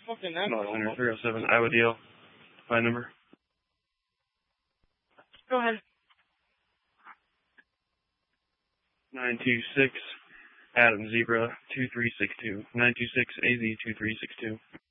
fucking that. Model number 307, Iowa deal. Line number. Go ahead. 926 Adam Zebra 2362. 926 AZ 2362.